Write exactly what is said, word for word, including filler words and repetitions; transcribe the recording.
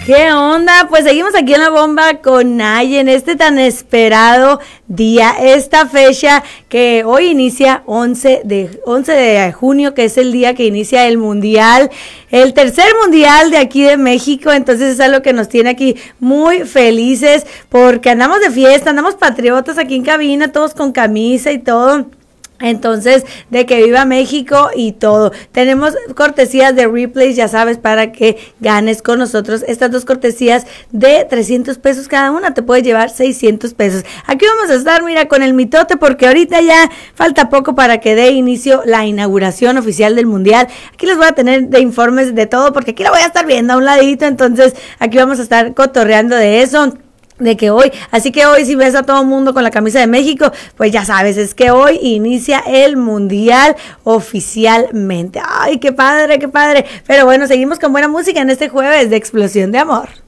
¿Qué onda? Pues seguimos aquí en La Bomba con Nay en este tan esperado día, esta fecha que hoy inicia once de junio, que es el día que inicia el mundial, el tercer mundial de aquí de México. Entonces es algo que nos tiene aquí muy felices porque andamos de fiesta, andamos patriotas aquí en cabina, todos con camisa y todo. Entonces, de que viva México y todo. Tenemos cortesías de replays, ya sabes, para que ganes con nosotros. Estas dos cortesías de trescientos pesos cada una, te puedes llevar seiscientos pesos. Aquí vamos a estar, mira, con el mitote, porque ahorita ya falta poco para que dé inicio la inauguración oficial del Mundial. Aquí les voy a tener de informes de todo, porque aquí la voy a estar viendo a un ladito. Entonces, aquí vamos a estar cotorreando de eso. De que hoy, así que hoy si ves a todo el mundo con la camisa de México, pues ya sabes, es que hoy inicia el mundial oficialmente. Ay, qué padre, qué padre. Pero bueno, seguimos con buena música en este jueves de Explosión de Amor.